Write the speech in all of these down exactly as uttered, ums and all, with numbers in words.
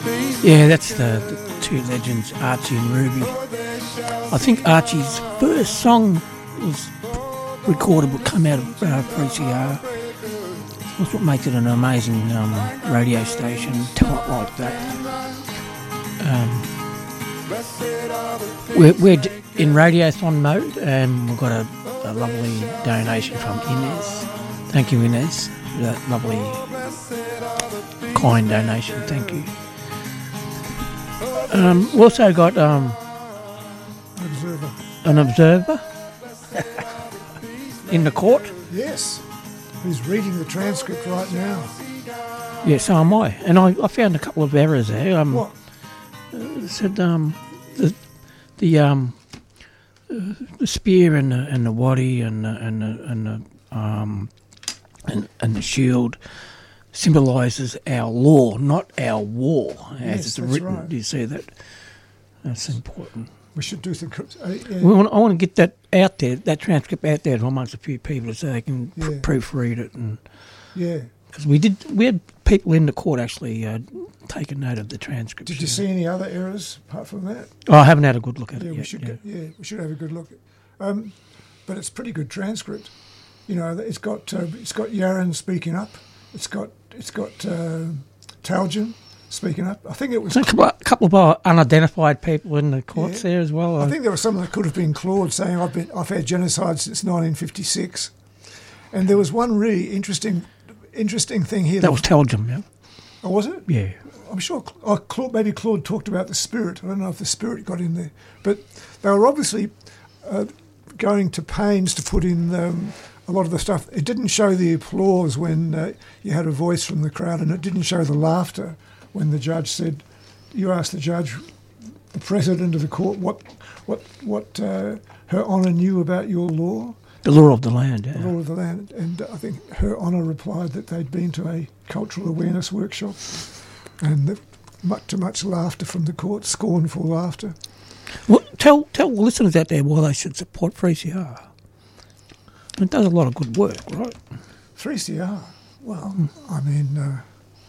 Yeah, that's the, the two legends, Archie and Ruby. I think Archie's first song was recorded, but come out of uh, three C R. That's what makes it an amazing um, radio station, talent like that. Um, we're, we're in Radiothon mode, and we've got a, a lovely donation from Inez. Thank you, Inez, for that lovely, kind donation. Thank you. Um, we also got um, observer. an observer in the court. Yes, who's reading the transcript right now. Yeah, so am I. And I, I found a couple of errors there. Um, What? It said um, the the um, uh, the spear and the and the waddy and the, and the, and the um, and, and the shield symbolises our law, not our war, as Yes, it's that's written. right. Do you see that? That's important. We should do some. Uh, yeah. We want, I want to get that out there, that transcript out there amongst a few people so they can pr- Yeah. proofread it. And yeah. because we did, we had people in the court actually uh, take a note of the transcript. Did you see any other errors apart from that? Oh, I haven't had a good look at Yeah, it we yet. should. yeah. Go, yeah, we should have a good look. Um, but it's pretty good transcript. You know, it's got uh, it's got Yaron speaking up. It's got it's got uh, Taljan speaking up. I think it was. There's a couple, a couple of uh, unidentified people in the courts Yeah. there as well. I think there was someone that could have been Claude saying I've been I've had genocide since nineteen fifty-six, and there was one really interesting interesting thing here. that was Telgem, yeah. Oh, was it? Yeah. I'm sure. Oh, Claude, maybe Claude talked about the spirit. I don't know if the spirit got in there, but they were obviously uh, going to pains to put in um, a lot of the stuff. It didn't show the applause when uh, you had a voice from the crowd, and it didn't show the laughter when the judge said, "You asked the judge, the president of the court, what what what uh, Her Honour knew about your law." The law of the land, yeah. The law of the land, and I think Her Honour replied that they'd been to a cultural awareness workshop, and that much to much laughter from the court, scornful laughter. Well, tell tell listeners out there why they should support three C R. It does a lot of good work, right? three C R. Well, I mean, uh,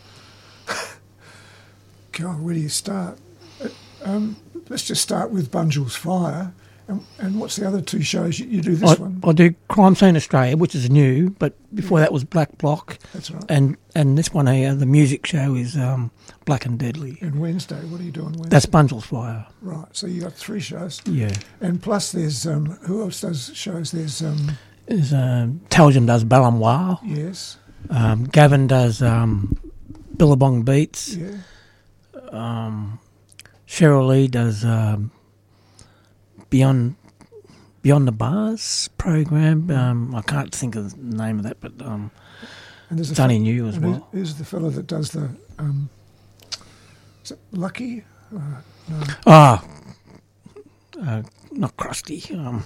God, where do you start? Uh, Um, let's just start with Bunjil's Fire. And, and what's the other two shows? You, you do this I, one. I do Crime Scene Australia, which is new, but before that was Black Block. That's right. And and this one here, the music show, is um, Black and Deadly. And Wednesday, what are you doing Wednesday? That's Bunjil's Fire. Right, so you got three shows. Yeah. And plus there's, um, who else does shows? There's, um, There's, um, Telgem does Balamoir. yes, Um, Gavin does um, Billabong Beats. yeah. Um, Cheryl Lee does um, Beyond Beyond the Bars program. Um, I can't think of the name of that, but um, And there's a Sonny fe- New as and who- well. Who's the fellow that does the, um, is it Lucky? Uh, no. Ah, uh, not Krusty. Um,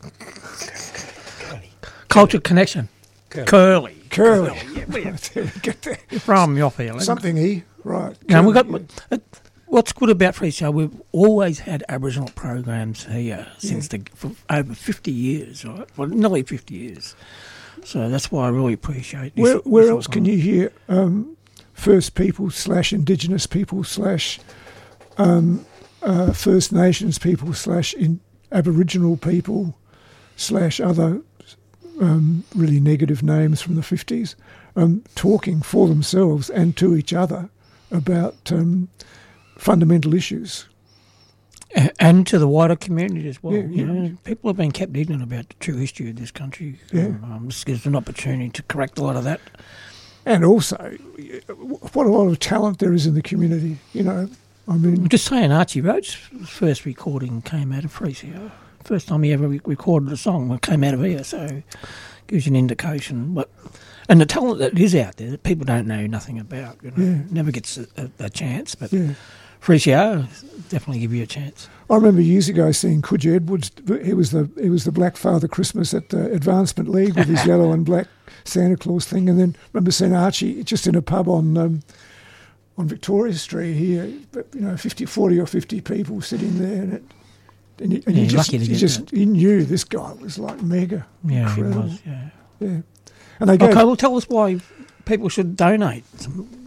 Culture Connection. Curly. Curly. Yeah, we- There we get there. You're throwing me off here. Like. Something E, right. No, we got. Curly, uh, What's good about Free Show? We've always had Aboriginal programs here since the for over fifty years, right? Well, nearly fifty years. So that's why I really appreciate this. Where, where this else can you hear um, First People slash Indigenous people slash um, uh, First Nations people slash in Aboriginal people slash other um, really negative names from the fifties um, talking for themselves and to each other about um, fundamental issues? A- and to the wider community as well. Yeah, you yeah. know, people have been kept ignorant about the true history of this country. Yeah. Um, this gives an opportunity to correct a lot of that. And also, what a lot of talent there is in the community, you know. I mean, I'm just saying, Archie Roach's first recording came out of three C R. First time he ever re- recorded a song it came out of here, so gives you an indication. But and the talent that is out there that people don't know nothing about, you know, Yeah. never gets a, a, a chance. But yeah. three C R definitely give you a chance. I remember years ago seeing Coogee Edwards. He was the he was the Black Father Christmas at the Advancement League with his yellow and black Santa Claus thing, and then I remember seeing Archie just in a pub on um, on Victoria Street here. But, you know, fifty, forty or fifty people sitting there, and, it, and, you, and Yeah, you just lucky to you get just that. you knew this guy was like mega Yeah, incredible. he was. Yeah. Yeah, and they gave Okay, well, tell us why people should donate.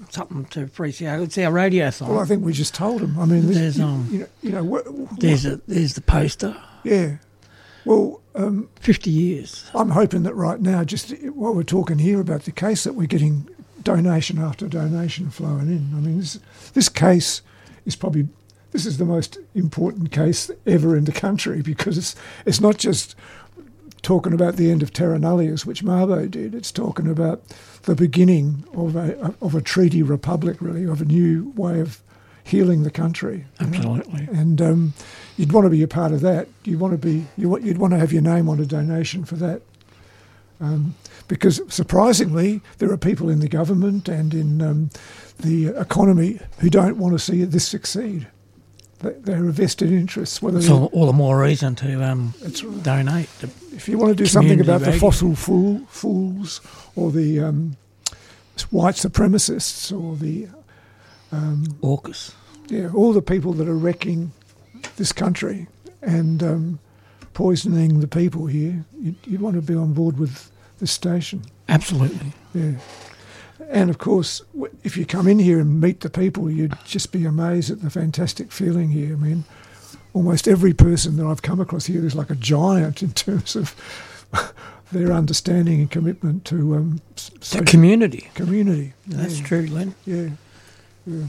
something to three C R. It's our radiothon. Well, I think we just told them. I mean, this, There's, you, um, you know, you know what, what, there's a, there's the poster. yeah. Well, um, fifty years. I'm hoping that right now, just while we're talking here about the case, that we're getting donation after donation flowing in. I mean, this, this case is probably, this is the most important case ever in the country, because it's it's not just talking about the end of terra nullius, which Mabo did. It's talking about the beginning of a of a treaty republic, really, of a new way of healing the country. Absolutely. You know? And um, you'd want to be a part of that. You want to be. You want, you'd want to have your name on a donation for that. Um, because surprisingly, there are people in the government and in um, the economy who don't want to see this succeed. They, they're a vested interests. Whether So all the more reason to um, right. donate. To if you want to do something about radio. the fossil fool, fools or the um, white supremacists or the um, AUKUS. yeah, all the people that are wrecking this country and um, poisoning the people here, you, you want to be on board with this station. Absolutely. Yeah. And of course, w- if you come in here and meet the people, you'd just be amazed at the fantastic feeling here. I mean, almost every person that I've come across here is like a giant in terms of their understanding and commitment to um, s- The social community. community. That's yeah. true, Len. Yeah, yeah.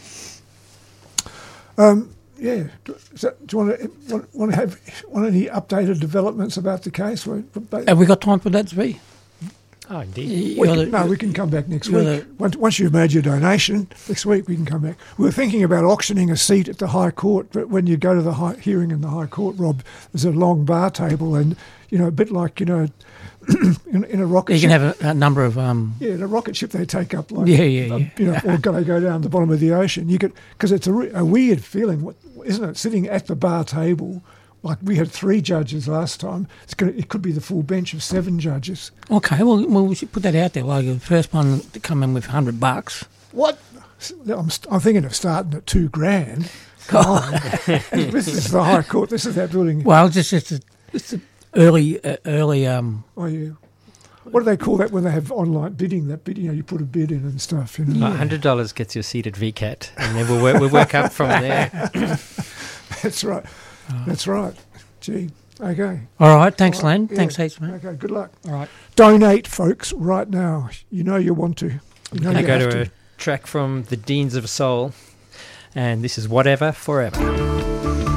Um, yeah. Do, is that, do you want to want, want to have want any updated developments about the case? We, Have we got time for that, Zvi? Oh, indeed. we You're can, the- no, we can come back next you're week. the- Once, once you've made your donation, next week we can come back. We were thinking about auctioning a seat at the High Court, but when you go to the high, hearing in the High Court, Rob, there's a long bar table, and you know, a bit like you know, in, in a rocket You ship. can have a, a number of... Um, Yeah, in a rocket ship they take up like Yeah, yeah, uh, yeah. you know, or go- they go down the bottom of the ocean. You could because it's a, re- a weird feeling, what- isn't it? Sitting at the bar table, like we had three judges last time. It's gonna, it could be the full bench of seven judges. okay, well, well, we should put that out there. Like the first one to come in with one hundred bucks. What? I'm, st- I'm thinking of starting at two grand. Come on, this is the High Court. This is that building. Well, just just a, just a early uh, early um. Oh yeah. What do they call that when they have online bidding? That bid, you know, you put a bid in and stuff. You know. Well, one hundred dollars gets you a seat at V CAT, and then we'll work, we'll work up from there. That's right. That's right. Gee. Okay. All right, thanks, All right, Len. yeah. Thanks, heaps, mate. Okay. Good luck. All right. Donate, folks, right now. You know you want to. You know Going to you go have to a track from the Deans of Soul, and this is Whatever Forever.